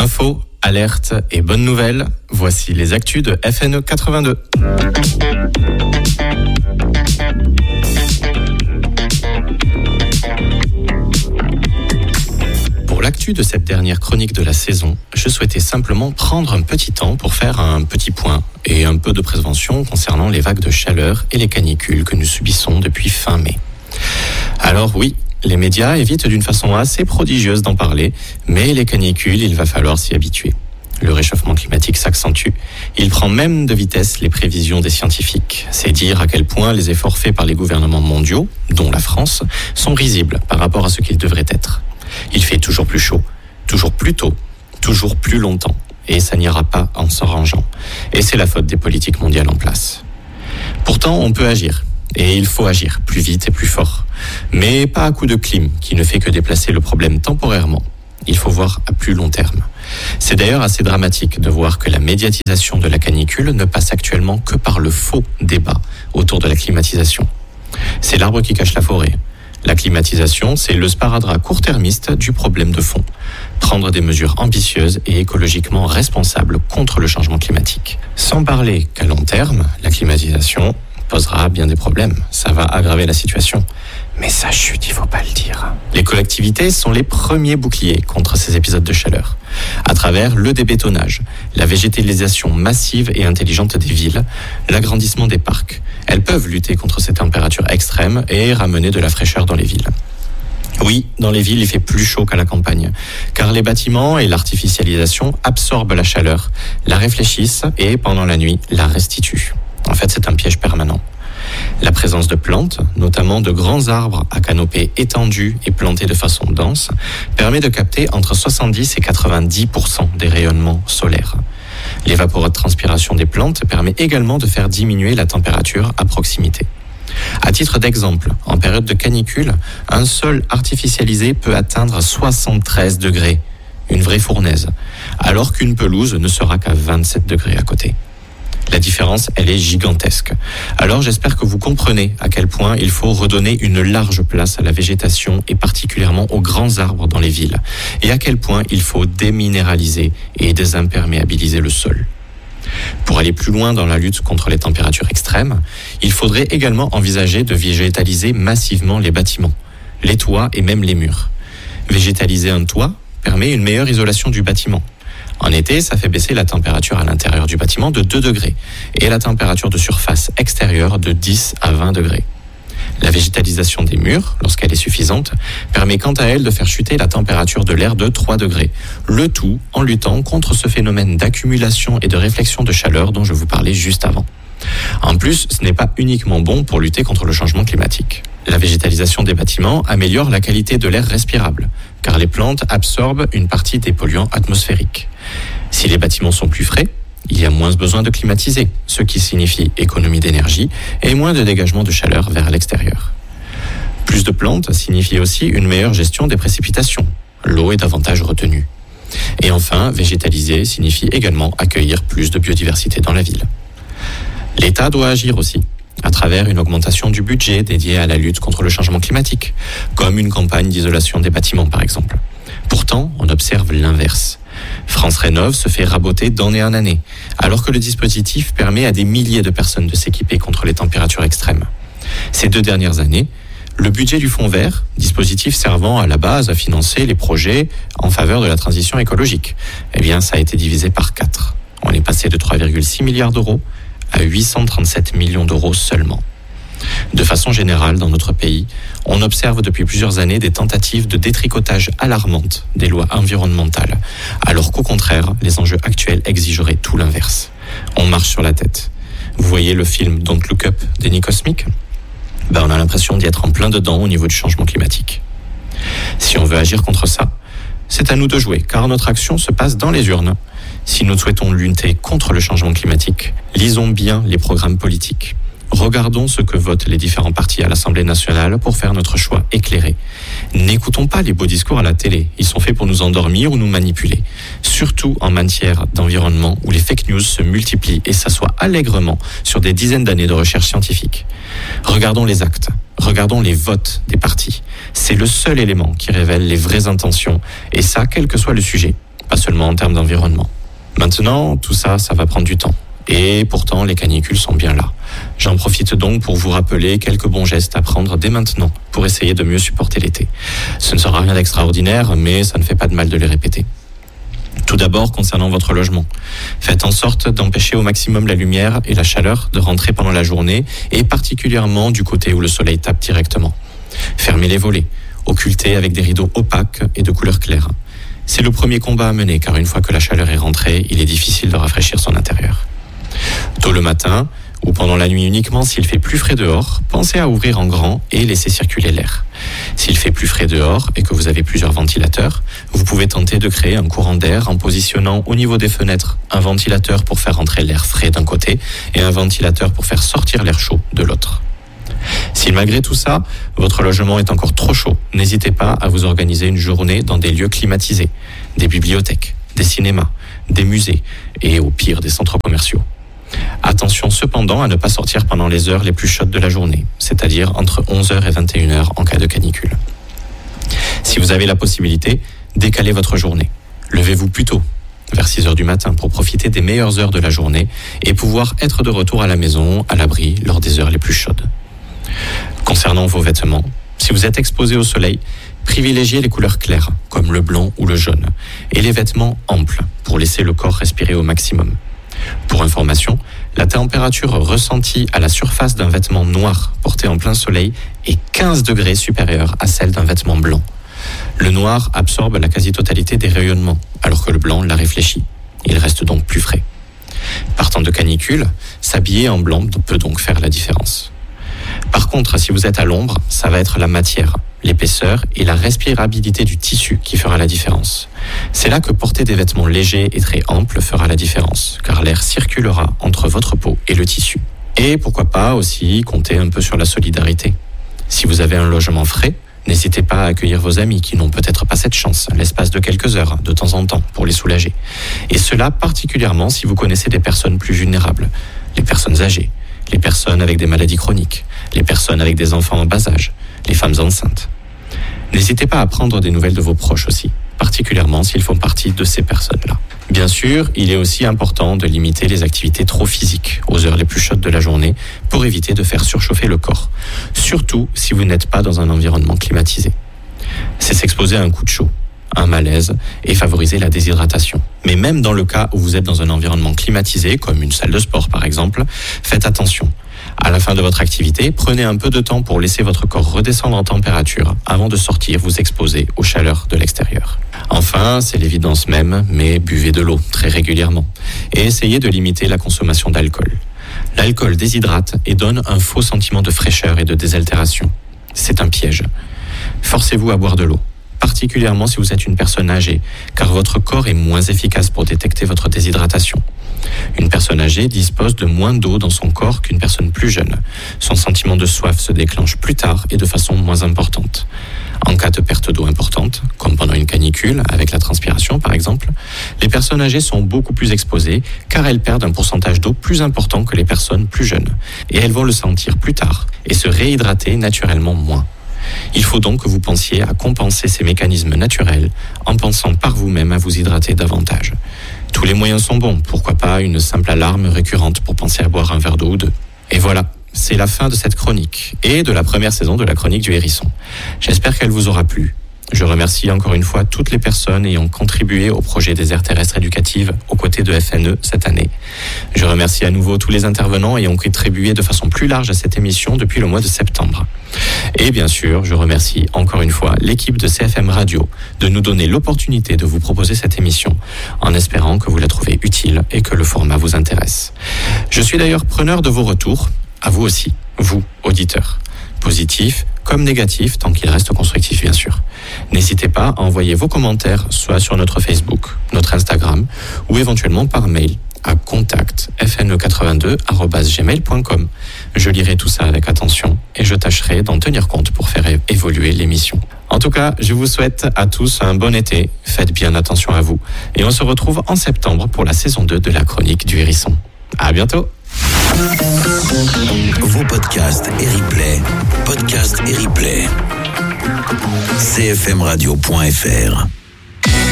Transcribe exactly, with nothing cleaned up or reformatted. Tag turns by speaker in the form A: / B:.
A: Info, alerte et bonne nouvelle, voici les actus de F N E quatre-vingt-deux. Pour l'actu de cette dernière chronique de la saison, je souhaitais simplement prendre un petit temps pour faire un petit point et un peu de prévention concernant les vagues de chaleur et les canicules que nous subissons depuis fin mai. Alors oui, les médias évitent d'une façon assez prodigieuse d'en parler, mais les canicules, il va falloir s'y habituer. Le réchauffement climatique s'accentue. Il prend même de vitesse les prévisions des scientifiques. C'est dire à quel point les efforts faits par les gouvernements mondiaux, dont la France, sont risibles par rapport à ce qu'ils devraient être. Il fait toujours plus chaud, toujours plus tôt, toujours plus longtemps. Et ça n'ira pas en s'arrangeant. Et c'est la faute des politiques mondiales en place. Pourtant, on peut agir. Et il faut agir plus vite et plus fort. Mais pas à coup de clim qui ne fait que déplacer le problème temporairement. Il faut voir à plus long terme. C'est d'ailleurs assez dramatique de voir que la médiatisation de la canicule ne passe actuellement que par le faux débat autour de la climatisation. C'est l'arbre qui cache la forêt. La climatisation, c'est le sparadrap court-termiste du problème de fond. Prendre des mesures ambitieuses et écologiquement responsables contre le changement climatique. Sans parler qu'à long terme, la climatisation posera bien des problèmes. Ça va aggraver la situation. Mais ça chute, il faut pas le dire. Les collectivités sont les premiers boucliers contre ces épisodes de chaleur. À travers le débétonnage, la végétalisation massive et intelligente des villes, l'agrandissement des parcs, elles peuvent lutter contre ces températures extrêmes et ramener de la fraîcheur dans les villes. Oui, dans les villes, il fait plus chaud qu'à la campagne, car les bâtiments et l'artificialisation absorbent la chaleur, la réfléchissent et, pendant la nuit, la restituent. En fait, c'est un piège permanent. La présence de plantes, notamment de grands arbres à canopée étendue et plantés de façon dense, permet de capter entre soixante-dix et quatre-vingt-dix pour cent des rayonnements solaires. L'évapotranspiration des plantes permet également de faire diminuer la température à proximité. À titre d'exemple, en période de canicule, un sol artificialisé peut atteindre soixante-treize degrés, une vraie fournaise, alors qu'une pelouse ne sera qu'à vingt-sept degrés à côté. La différence, elle est gigantesque. Alors j'espère que vous comprenez à quel point il faut redonner une large place à la végétation et particulièrement aux grands arbres dans les villes, et à quel point il faut déminéraliser et désimperméabiliser le sol. Pour aller plus loin dans la lutte contre les températures extrêmes, il faudrait également envisager de végétaliser massivement les bâtiments, les toits et même les murs. Végétaliser un toit permet une meilleure isolation du bâtiment. En été, ça fait baisser la température à l'intérieur du bâtiment de deux degrés et la température de surface extérieure de dix à vingt degrés. La végétalisation des murs, lorsqu'elle est suffisante, permet quant à elle de faire chuter la température de l'air de trois degrés. Le tout en luttant contre ce phénomène d'accumulation et de réflexion de chaleur dont je vous parlais juste avant. En plus, ce n'est pas uniquement bon pour lutter contre le changement climatique. La végétalisation des bâtiments améliore la qualité de l'air respirable, car les plantes absorbent une partie des polluants atmosphériques. Si les bâtiments sont plus frais, il y a moins besoin de climatiser, ce qui signifie économie d'énergie et moins de dégagement de chaleur vers l'extérieur. Plus de plantes signifie aussi une meilleure gestion des précipitations. L'eau est davantage retenue. Et enfin, végétaliser signifie également accueillir plus de biodiversité dans la ville. L'État doit agir aussi, à travers une augmentation du budget dédié à la lutte contre le changement climatique, comme une campagne d'isolation des bâtiments par exemple. Pourtant, on observe l'inverse. France Rénov' se fait raboter d'année en année, alors que le dispositif permet à des milliers de personnes de s'équiper contre les températures extrêmes. Ces deux dernières années, le budget du Fonds vert, dispositif servant à la base à financer les projets en faveur de la transition écologique, eh bien, ça a été divisé par quatre. On est passé de trois virgule six milliards d'euros à huit cent trente-sept millions d'euros seulement. De façon générale, dans notre pays, on observe depuis plusieurs années des tentatives de détricotage alarmantes des lois environnementales, alors qu'au contraire, les enjeux actuels exigeraient tout l'inverse. On marche sur la tête. Vous voyez le film Don't Look Up d'Eni Cosmic ? Ben, on a l'impression d'y être en plein dedans au niveau du changement climatique. Si on veut agir contre ça, c'est à nous de jouer, car notre action se passe dans les urnes. Si nous souhaitons lutter contre le changement climatique, lisons bien les programmes politiques. Regardons ce que votent les différents partis à l'Assemblée nationale pour faire notre choix éclairé. N'écoutons pas les beaux discours à la télé, ils sont faits pour nous endormir ou nous manipuler. Surtout en matière d'environnement où les fake news se multiplient et s'assoient allègrement sur des dizaines d'années de recherche scientifique. Regardons les actes, regardons les votes des partis. C'est le seul élément qui révèle les vraies intentions, et ça, quel que soit le sujet. pas seulement en termes d'environnement. Maintenant, tout ça, ça va prendre du temps. Et pourtant, les canicules sont bien là. J'en profite donc pour vous rappeler quelques bons gestes à prendre dès maintenant pour essayer de mieux supporter l'été. Ce ne sera rien d'extraordinaire, mais ça ne fait pas de mal de les répéter. Tout d'abord, concernant votre logement, faites en sorte d'empêcher au maximum la lumière et la chaleur de rentrer pendant la journée, et particulièrement du côté où le soleil tape directement. Fermez les volets, occultez avec des rideaux opaques et de couleur claire. C'est le premier combat à mener, car une fois que la chaleur est rentrée, il est difficile de rafraîchir son intérieur. Tôt le matin, ou pendant la nuit uniquement s'il fait plus frais dehors, pensez à ouvrir en grand et laisser circuler l'air. S'il fait plus frais dehors et que vous avez plusieurs ventilateurs, vous pouvez tenter de créer un courant d'air en positionnant au niveau des fenêtres un ventilateur pour faire entrer l'air frais d'un côté et un ventilateur pour faire sortir l'air chaud de l'autre. Si malgré tout ça, votre logement est encore trop chaud, n'hésitez pas à vous organiser une journée dans des lieux climatisés, des bibliothèques, des cinémas, des musées et au pire des centres commerciaux. Attention cependant à ne pas sortir pendant les heures les plus chaudes de la journée, c'est-à-dire entre onze heures et vingt et une heures en cas de canicule. Si vous avez la possibilité, décalez votre journée. Levez-vous plus tôt, vers six heures du matin, pour profiter des meilleures heures de la journée et pouvoir être de retour à la maison, à l'abri, lors des heures les plus chaudes. Concernant vos vêtements, si vous êtes exposé au soleil, privilégiez les couleurs claires, comme le blanc ou le jaune, et les vêtements amples, pour laisser le corps respirer au maximum. Pour information, la température ressentie à la surface d'un vêtement noir porté en plein soleil est quinze degrés supérieure à celle d'un vêtement blanc. Le noir absorbe la quasi-totalité des rayonnements, alors que le blanc la réfléchit. Il reste donc plus frais. Partant de canicule, s'habiller en blanc peut donc faire la différence. Par contre, si vous êtes à l'ombre, ça va être la matière, l'épaisseur et la respirabilité du tissu qui fera la différence. C'est là que porter des vêtements légers et très amples fera la différence, car l'air circulera entre votre peau et le tissu. Et pourquoi pas aussi compter un peu sur la solidarité. Si vous avez un logement frais, n'hésitez pas à accueillir vos amis qui n'ont peut-être pas cette chance, l'espace de quelques heures, de temps en temps, pour les soulager. Et cela particulièrement si vous connaissez des personnes plus vulnérables, les personnes âgées, les personnes avec des maladies chroniques, les personnes avec des enfants en bas âge, les femmes enceintes. N'hésitez pas à prendre des nouvelles de vos proches aussi, particulièrement s'ils font partie de ces personnes-là. Bien sûr, il est aussi important de limiter les activités trop physiques aux heures les plus chaudes de la journée pour éviter de faire surchauffer le corps, surtout si vous n'êtes pas dans un environnement climatisé. C'est s'exposer à un coup de chaud, un malaise et favoriser la déshydratation. Mais même dans le cas où vous êtes dans un environnement climatisé, comme une salle de sport par exemple, faites attention. À la fin de votre activité, prenez un peu de temps pour laisser votre corps redescendre en température avant de sortir vous exposer aux chaleurs de l'extérieur. Enfin, c'est l'évidence même, mais buvez de l'eau très régulièrement et essayez de limiter la consommation d'alcool. L'alcool déshydrate et donne un faux sentiment de fraîcheur et de désaltération. C'est un piège. Forcez-vous à boire de l'eau, particulièrement si vous êtes une personne âgée, car votre corps est moins efficace pour détecter votre déshydratation. Une personne âgée dispose de moins d'eau dans son corps qu'une personne plus jeune. Son sentiment de soif se déclenche plus tard et de façon moins importante. En cas de perte d'eau importante, comme pendant une canicule, avec la transpiration par exemple, les personnes âgées sont beaucoup plus exposées car elles perdent un pourcentage d'eau plus important que les personnes plus jeunes. Et elles vont le sentir plus tard et se réhydrater naturellement moins. Il faut donc que vous pensiez à compenser ces mécanismes naturels en pensant par vous-même à vous hydrater davantage. Tous les moyens sont bons, pourquoi pas une simple alarme récurrente pour penser à boire un verre d'eau ou deux. Et voilà, c'est la fin de cette chronique et de la première saison de la chronique du Hérisson. J'espère qu'elle vous aura plu. Je remercie encore une fois toutes les personnes ayant contribué au projet des aires terrestres éducatives aux côtés de F N E cette année. Je remercie à nouveau tous les intervenants ayant contribué de façon plus large à cette émission depuis le mois de septembre. Et bien sûr, je remercie encore une fois l'équipe de C F M Radio de nous donner l'opportunité de vous proposer cette émission en espérant que vous la trouvez utile et que le format vous intéresse. Je suis d'ailleurs preneur de vos retours, à vous aussi, vous, auditeurs. Positif comme négatif, tant qu'il reste constructif bien sûr. N'hésitez pas à envoyer vos commentaires soit sur notre Facebook, notre Instagram ou éventuellement par mail à contact f n e quatre-vingt-deux arobase gmail point com. Je lirai tout ça avec attention et je tâcherai d'en tenir compte pour faire évoluer l'émission. En tout cas, je vous souhaite à tous un bon été, faites bien attention à vous et on se retrouve en septembre pour la saison deux de la chronique du Hérisson. À bientôt.
B: Vos podcasts et replays, podcasts et replays, c f m radio point f r.